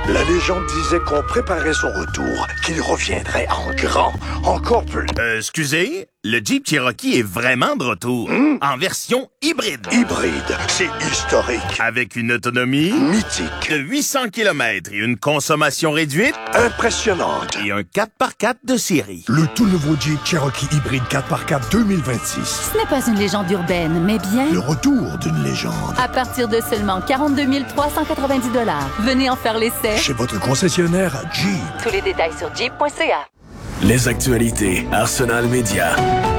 La légende disait qu'on préparait son retour, qu'il reviendrait en grand, encore plus. Excusez, le Jeep Cherokee est vraiment de retour, en version hybride. Hybride, c'est historique. Avec une autonomie Mythique. de 800 km et une consommation réduite Impressionnante. et un 4x4 de série. Le tout nouveau Jeep Cherokee hybride 4x4 2026. Ce n'est pas une légende urbaine, mais bien Le retour d'une légende. à partir de seulement 42 390 $. Venez en faire l'essai. Chez votre concessionnaire Jeep. Tous les détails sur jeep.ca. Les actualités Arsenal Média.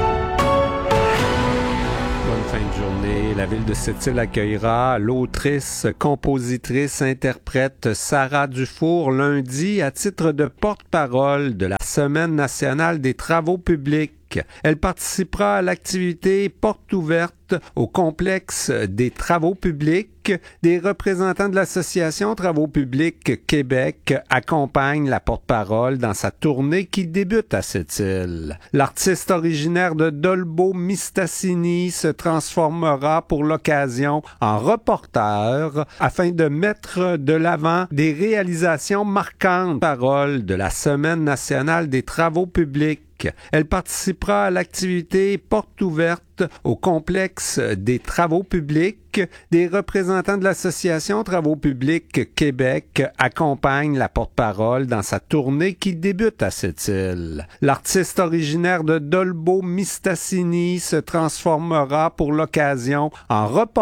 Bonne fin de journée. La ville de Sept-Îles accueillera l'autrice, compositrice, interprète Sarah Dufour lundi à titre de porte-parole de la Semaine nationale des travaux publics. Elle participera à l'activité Porte ouverte au complexe des travaux publics. Des représentants de l'Association Travaux publics Québec accompagnent la porte-parole dans sa tournée qui débute à Sept-Îles. L'artiste originaire de Dolbeau-Mistassini se transformera pour l'occasion en reporter afin de mettre de l'avant des réalisations marquantes. Parole de la Semaine nationale des travaux publics. Elle participera à l'activité Porte ouverte au complexe des travaux publics. Des représentants de l'Association Travaux publics Québec accompagnent la porte-parole dans sa tournée qui débute à Sept-Îles. L'artiste originaire de Dolbeau-Mistassini se transformera pour l'occasion en reporter